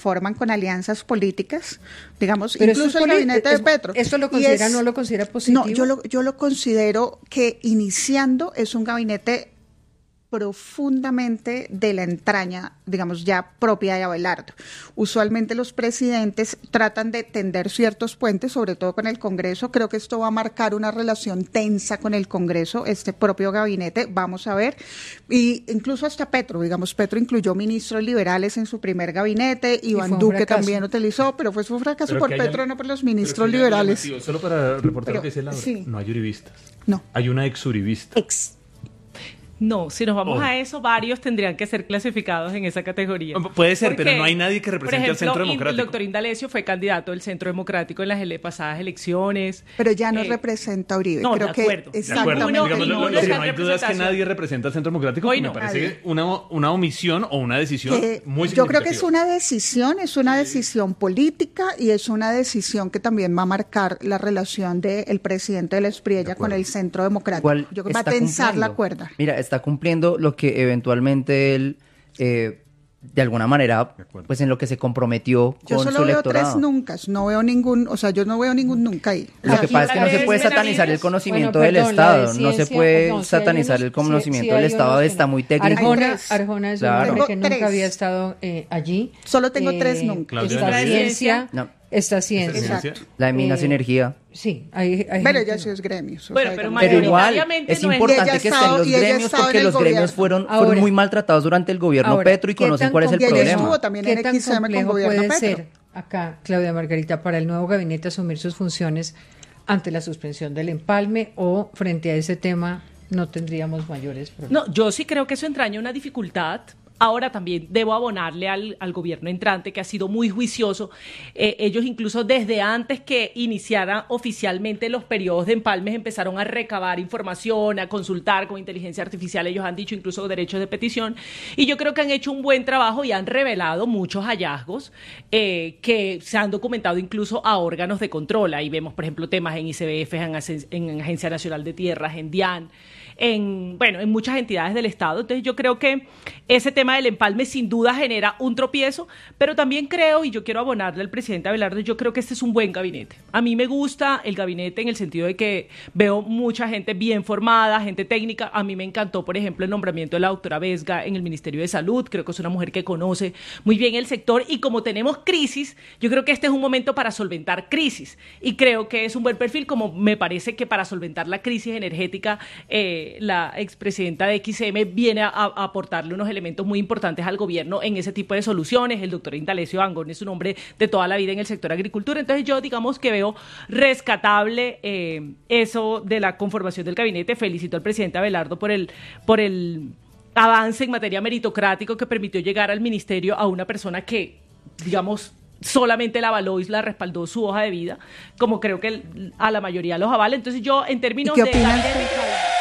conforman con alianzas políticas, digamos, pero incluso el gabinete de Petro. ¿Esto lo considera, no lo considera positivo? No, yo lo considero que iniciando es un gabinete profundamente de la entraña, digamos, ya propia de Abelardo. Usualmente los presidentes tratan de tender ciertos puentes, sobre todo con el Congreso. Creo que esto va a marcar una relación tensa con el Congreso, este propio gabinete, vamos a ver. Y incluso hasta Petro, digamos, Petro incluyó ministros liberales en su primer gabinete, Iván Duque también utilizó, pero fue su fracaso por Petro, no por los ministros liberales. Solo para reportar lo que dice Laura, sí. No hay uribistas. No. Hay una exuribista. No, si nos vamos a eso, varios tendrían que ser clasificados en esa categoría. Puede ser, porque, pero no hay nadie que represente al Centro Democrático. El doctor Indalecio fue candidato del Centro Democrático en las pasadas elecciones. Pero ya no representa a Uribe. No, creo de acuerdo. Que de acuerdo. Lo que no hay duda es que nadie representa al Centro Democrático. Hoy no. Me parece una omisión o una decisión muy significativa. Yo creo que es una decisión política y es una decisión que también va a marcar la relación del presidente de la Espriella con el Centro Democrático. Yo creo que va a tensar la cuerda. Mira, está cumpliendo lo que eventualmente él, de alguna manera, pues en lo que se comprometió con su electorado. Yo solo veo 3 nunca, no veo ningún, o sea, yo no veo ningún nunca ahí. Lo que pasa es que no se puede satanizar el conocimiento del Estado, no se puede satanizar el conocimiento del Estado, está muy técnico. Arjona es un hombre que nunca había estado allí. Solo tengo 3 nunca. Esta ciencia. Exacto. La de Minas y Energía. Sí, pero ella sí es gremio. Pero igual es importante que estén los gremios porque los gremios fueron muy maltratados durante el gobierno Petro y conocen cuál es el problema. ¿Qué tan complejo puede ser acá, Claudia Margarita, para el nuevo gabinete asumir sus funciones ante la suspensión del empalme o frente a ese tema no tendríamos mayores problemas? No, yo sí creo que eso entraña una dificultad. Ahora también debo abonarle al gobierno entrante, que ha sido muy juicioso. Ellos incluso desde antes que iniciaran oficialmente los periodos de empalmes empezaron a recabar información, a consultar con inteligencia artificial. Ellos han dicho incluso derechos de petición. Y yo creo que han hecho un buen trabajo y han revelado muchos hallazgos que se han documentado incluso a órganos de control. Ahí vemos, por ejemplo, temas en ICBF, en Agencia Nacional de Tierras, en DIAN, en muchas entidades del Estado. Entonces yo creo que ese tema del empalme sin duda genera un tropiezo, pero también creo, y yo quiero abonarle al presidente Abelardo, yo creo que este es un buen gabinete. A mí me gusta el gabinete en el sentido de que veo mucha gente bien formada, gente técnica. A mí me encantó, por ejemplo, el nombramiento de la doctora Vesga en el Ministerio de Salud. Creo que es una mujer que conoce muy bien el sector y como tenemos crisis, yo creo que este es un momento para solventar crisis y creo que es un buen perfil, como me parece que para solventar la crisis energética la expresidenta de XM viene a aportarle unos elementos muy importantes al gobierno en ese tipo de soluciones. El doctor Indalecio Angón es un hombre de toda la vida en el sector agricultura, entonces yo digamos que veo rescatable eso de la conformación del gabinete. Felicito al presidente Abelardo por el avance en materia meritocrático que permitió llegar al ministerio a una persona que, digamos, solamente la avaló y la respaldó su hoja de vida, como creo que a la mayoría los avala. Entonces yo, en términos de...